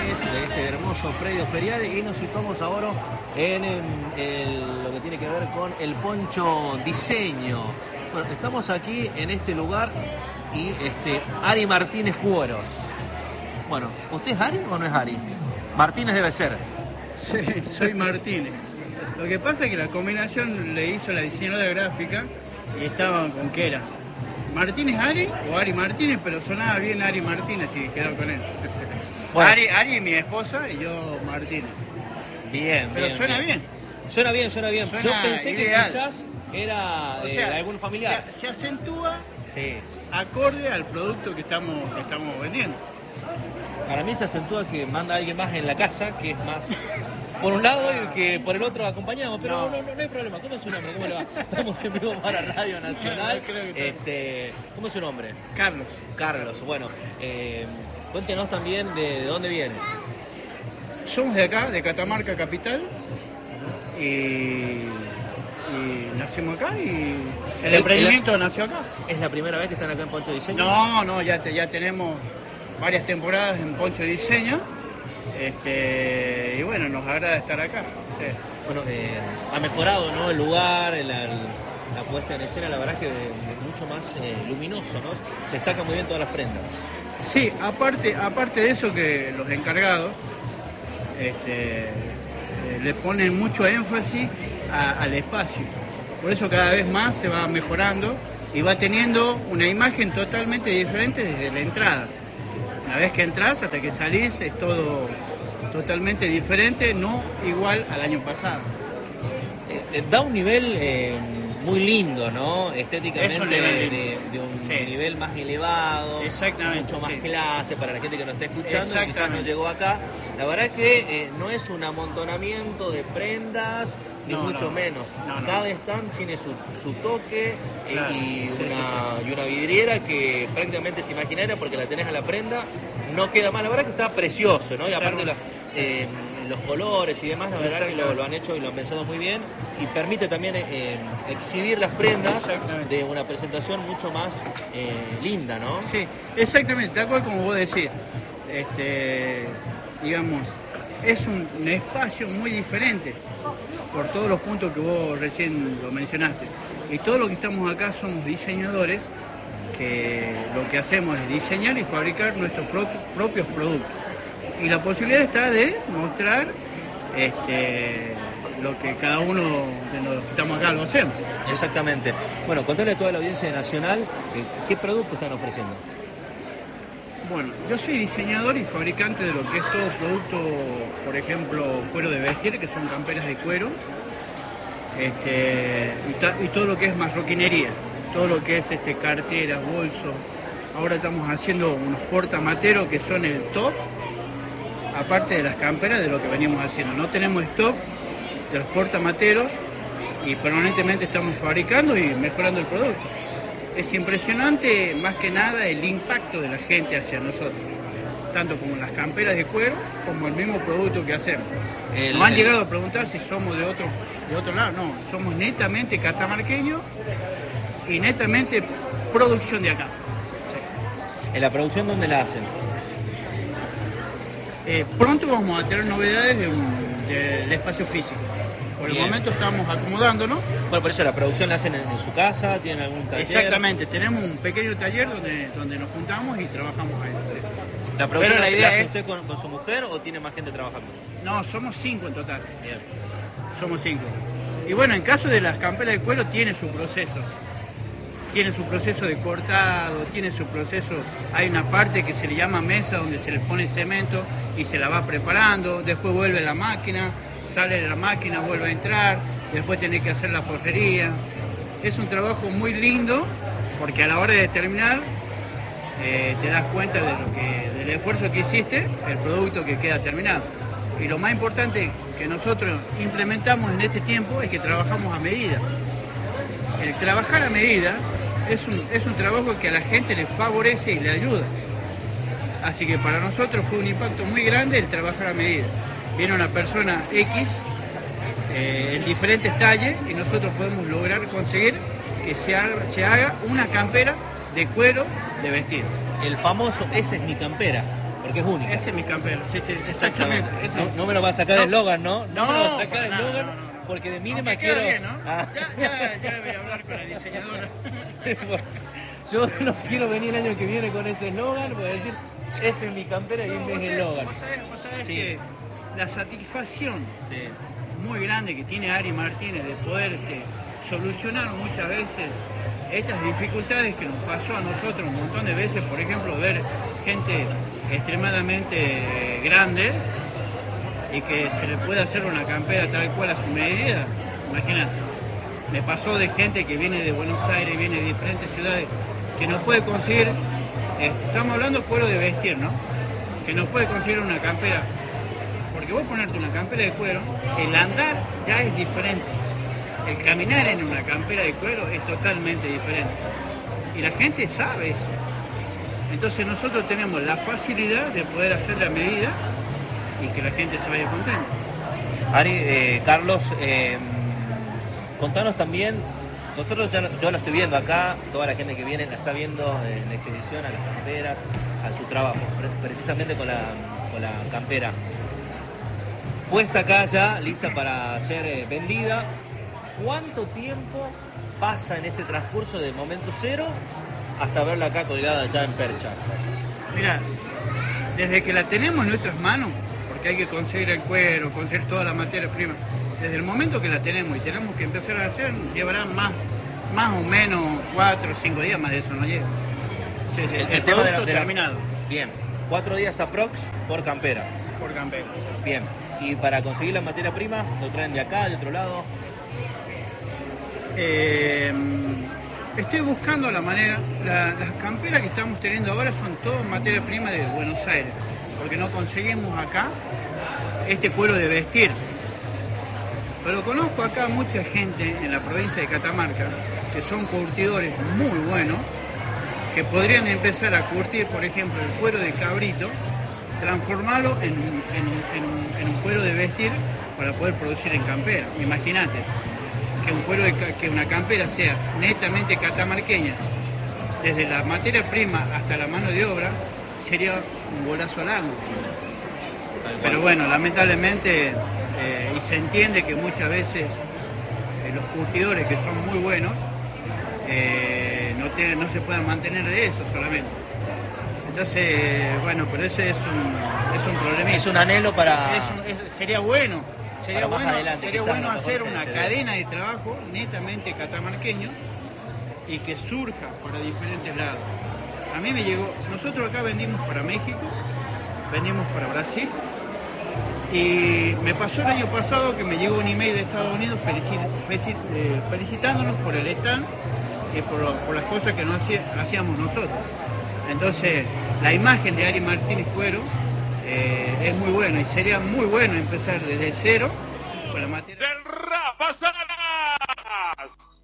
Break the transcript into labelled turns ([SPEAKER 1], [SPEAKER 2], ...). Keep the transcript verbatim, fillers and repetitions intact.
[SPEAKER 1] instalaciones de este hermoso predio ferial y nos situamos ahora en el, el, lo que tiene que ver con el poncho diseño. Bueno, estamos aquí en este lugar y este Ari Martínez Cueros. Bueno, ¿usted es Ari o no es Ari? Martínez debe ser.
[SPEAKER 2] Sí, soy Martínez. Lo que pasa es que la combinación le hizo la diseñadora gráfica y estaba con que era Martínez Ari o Ari Martínez, pero sonaba bien Ari Martínez y quedó con él. Bueno. Ari, Ari mi esposa y yo Martínez.
[SPEAKER 1] Bien,
[SPEAKER 2] pero
[SPEAKER 1] bien,
[SPEAKER 2] suena
[SPEAKER 1] bien.
[SPEAKER 2] bien.
[SPEAKER 1] Suena bien, suena bien.
[SPEAKER 2] Suena
[SPEAKER 1] yo pensé
[SPEAKER 2] ideal.
[SPEAKER 1] que quizás era
[SPEAKER 2] o sea,
[SPEAKER 1] eh, algún familiar.
[SPEAKER 2] Se, se acentúa
[SPEAKER 1] sí.
[SPEAKER 2] acorde al producto que estamos, que estamos vendiendo.
[SPEAKER 1] Para mí se acentúa que manda a alguien más en la casa, que es más por un lado y que por el otro acompañamos, pero no, no, no, no hay problema. ¿Cómo es su nombre? ¿Cómo le va? Estamos en vivo para Radio Nacional. Este, ¿cómo es su nombre?
[SPEAKER 2] Carlos.
[SPEAKER 1] Carlos, bueno, eh, cuéntenos también de, de dónde viene.
[SPEAKER 2] Somos de acá, de Catamarca Capital, y, y nacimos acá y el, el emprendimiento el, nació acá.
[SPEAKER 1] ¿Es la primera vez que están acá en Poncho Diseño?
[SPEAKER 2] No, no, ya, te, ya tenemos varias temporadas en Poncho Diseño. Este, y bueno, nos agrada estar acá. Sí.
[SPEAKER 1] Bueno, eh, ha mejorado, ¿no?, el lugar, la, la puesta en escena, la verdad es que es mucho más eh, luminoso, ¿no? Se destacan muy bien todas las prendas.
[SPEAKER 2] Sí, aparte, aparte de eso que los encargados este, eh, le ponen mucho énfasis a, al espacio. Por eso cada vez más se va mejorando y va teniendo una imagen totalmente diferente desde la entrada. Una vez que entras hasta que salís es todo totalmente diferente, no igual al año pasado.
[SPEAKER 1] Eh, da un nivel eh, muy lindo, ¿no? Estéticamente de, de, de un sí. nivel más elevado, mucho más sí. clase para la gente que nos está escuchando y quizás no llegó acá. La verdad es que eh, no es un amontonamiento de prendas, ni no, mucho no. menos. No, no. Cada stand tiene su, su toque eh, claro. y, sí, una, sí, sí. y una vidriera que prácticamente es imaginaria porque la tenés a la prenda, no queda mal. La verdad que está precioso, ¿no? Y aparte la, eh, los colores y demás, la verdad que lo, lo han hecho y lo han pensado muy bien y permite también eh, exhibir las prendas de una presentación mucho más eh, linda, ¿no?
[SPEAKER 2] Sí, exactamente, tal cual como vos decís. Este, digamos, es un, un espacio muy diferente por todos los puntos que vos recién lo mencionaste. Y todo lo que estamos acá somos diseñadores que lo que hacemos es diseñar y fabricar nuestros pro propios productos. Y la posibilidad está de mostrar este, lo que cada uno de los que estamos acá lo hacemos.
[SPEAKER 1] Exactamente. Bueno, contarle a toda la audiencia nacional eh, qué productos están ofreciendo.
[SPEAKER 2] Bueno, yo soy diseñador y fabricante de lo que es todo producto, por ejemplo, cuero de vestir, que son camperas de cuero, este, y, y todo lo que es marroquinería, todo lo que es este, carteras, bolsos. Ahora estamos haciendo unos portamateros que son el top, aparte de las camperas de lo que venimos haciendo. No tenemos stock de los portamateros y permanentemente estamos fabricando y mejorando el producto. Es impresionante, más que nada, el impacto de la gente hacia nosotros, tanto como las camperas de cuero, como el mismo producto que hacemos. El, Nos han el... llegado a preguntar si somos de otro, de otro lado. No, somos netamente catamarqueños y netamente producción de acá.
[SPEAKER 1] Sí. ¿En la producción dónde la hacen?
[SPEAKER 2] Eh, pronto vamos a tener novedades de un, de, del espacio físico. Por Bien. el momento estamos acomodándonos.
[SPEAKER 1] Bueno, por eso la producción la hacen en, en su casa, ¿tienen algún taller?
[SPEAKER 2] Exactamente, tenemos un pequeño taller donde, donde nos juntamos y trabajamos ahí.
[SPEAKER 1] ¿La producción Pero la, idea la hace es... usted con, con su mujer o tiene más gente trabajando?
[SPEAKER 2] No, somos cinco en total.
[SPEAKER 1] Bien.
[SPEAKER 2] Somos cinco. Y bueno, en caso de las camperas de cuero tiene su proceso. Tiene su proceso de cortado, tiene su proceso, hay una parte que se le llama mesa donde se le pone cemento y se la va preparando, después vuelve la máquina, sale de la máquina, vuelve a entrar, después tiene que hacer la forjería. Es un trabajo muy lindo porque a la hora de terminar eh, te das cuenta de lo que, del esfuerzo que hiciste, el producto que queda terminado. Y lo más importante que nosotros implementamos en este tiempo es que trabajamos a medida. El trabajar a medida es un, es un trabajo que a la gente le favorece y le ayuda. Así que para nosotros fue un impacto muy grande el trabajar a medida. Viene una persona X eh, en diferentes talles y nosotros podemos lograr conseguir que se haga, se haga una campera de cuero de vestir.
[SPEAKER 1] El famoso "esa es mi campera", porque es única.
[SPEAKER 2] Ese es mi campera, sí, sí,
[SPEAKER 1] exactamente. No, no me lo va a sacar de eslogan, ¿no? No, no me lo va a sacar de eslogan, no, no, no. Porque de mínima quiero...
[SPEAKER 2] Bien, ¿no? ah. ya, ya, ya voy a hablar con la diseñadora.
[SPEAKER 1] Yo no quiero venir el año que viene con ese eslogan, voy a decir, ese es mi campera y
[SPEAKER 2] no,
[SPEAKER 1] es mi eslogan.
[SPEAKER 2] Vos sabés, vos sabés sí. que la satisfacción sí. muy grande que tiene Ari Martínez de poder este, solucionar muchas veces estas dificultades que nos pasó a nosotros un montón de veces, por ejemplo, ver gente extremadamente grande y que se le puede hacer una campera tal cual a su medida. Imagínate, me pasó de gente que viene de Buenos Aires, viene de diferentes ciudades, que nos puede conseguir, eh, estamos hablando de cuero de vestir, ¿no? Que nos puede conseguir una campera, porque vos ponerte una campera de cuero, el andar ya es diferente. El caminar en una campera de cuero es totalmente diferente. Y la gente sabe eso. Entonces nosotros tenemos la facilidad de poder hacer la medida y que la gente se vaya contenta.
[SPEAKER 1] Ari, eh, Carlos, eh, contanos también, nosotros ya, yo lo estoy viendo acá, toda la gente que viene la está viendo en la exhibición, a las camperas, a su trabajo, pre precisamente con la, con la campera. Puesta acá ya, lista para ser eh, vendida. ¿Cuánto tiempo pasa en ese transcurso del momento cero hasta verla acá colgada ya en percha?
[SPEAKER 2] Mira, desde que la tenemos en nuestras manos, porque hay que conseguir el cuero, conseguir toda la materia prima, desde el momento que la tenemos y tenemos que empezar a hacer, llevará más, más o menos cuatro o cinco días, más de eso no llega. Sí, sí, el, el, el tema de la, de la, terminado.
[SPEAKER 1] Bien, cuatro días aprox por campera.
[SPEAKER 2] Por campera.
[SPEAKER 1] Bien, y para conseguir la materia prima, ¿lo traen de acá, de otro lado?
[SPEAKER 2] Eh, estoy buscando la manera, la, las camperas que estamos teniendo ahora son todas materia prima de Buenos Aires, porque no conseguimos acá este cuero de vestir. Pero conozco acá mucha gente en la provincia de Catamarca que son curtidores muy buenos, que podrían empezar a curtir, por ejemplo, el cuero de cabrito, transformarlo en, en, en, en un cuero de vestir para poder producir en campera. Imagínate. Que, un cuero de, que una campera sea netamente catamarqueña, desde la materia prima hasta la mano de obra, sería un golazo al ángulo. Pero bueno, lamentablemente, eh, y se entiende que muchas veces eh, los curtidores que son muy buenos, eh, no, te, no se puedan mantener de eso solamente. Entonces, bueno, pero ese es un, es un problema.
[SPEAKER 1] Es un anhelo para...
[SPEAKER 2] Es un, es, sería bueno. Sería
[SPEAKER 1] Para más
[SPEAKER 2] bueno,
[SPEAKER 1] adelante,
[SPEAKER 2] sería bueno hacer una
[SPEAKER 1] se
[SPEAKER 2] cadena de trabajo netamente catamarqueño y que surja para diferentes lados. A mí me llegó, nosotros acá vendimos para México, vendimos para Brasil y me pasó el año pasado que me llegó un email de Estados Unidos felicit, felicit, eh, felicitándonos por el stand y por, por las cosas que no hacía, hacíamos nosotros. Entonces, la imagen de Ari Martínez Cuero Eh, es muy bueno y sería muy bueno empezar desde cero con la materia.
[SPEAKER 3] ¡Del Rafa Salas!